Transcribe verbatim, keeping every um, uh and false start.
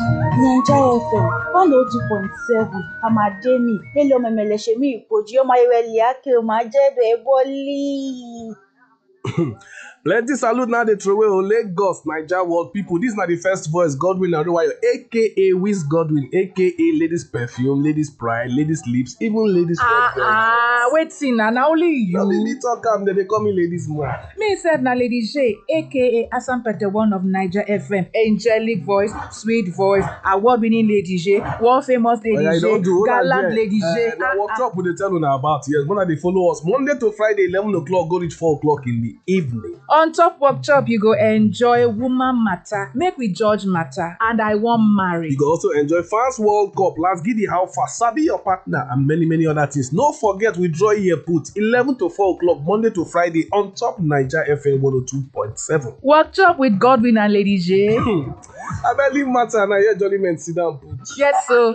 Naija F M one oh two point seven Amademi Mélòó mẹ̀mẹ̀lẹ̀ ṣe mí ìpòjì ọmọ ayẹwẹlì ake o máa jẹ́dọ̀ ẹ bọ́lí. Plenty salute now dey throway o Lagos, Naija world people. This na the first voice Godwin Adebayo aka Wiz Godwin aka Ladies Perfume, Ladies Pride, Ladies Lips, even Ladies Ah ah, wetin na na only No be me you. talk am, dem dey call me Ladies Man. Me sef na Lady J aka Asampete one of Naija F M, angelic voice, sweet voice, award-winning Lady J, world famous Lady Oya, you J, don do, hold on gallant there. Lady J. Eh, na Ah, ah. workshop we dey tell una about. Yes, una dey follow us Monday to Friday eleven o'clock go reach four o'clock in the evening. On top workshop, you go enjoy woman matter, make we judge matter, and I wan marry. You go also enjoy Fans World Cup, Last Giddy How Far, Sabi Your Partner, and many, many other things. No forget, we draw here put eleven to four o'clock, Monday to Friday, on top Naija F M one oh two point seven. Workshop with Godwin and Lady J. I barely matter, and I hear Jolly Men sit down put. Yes, so.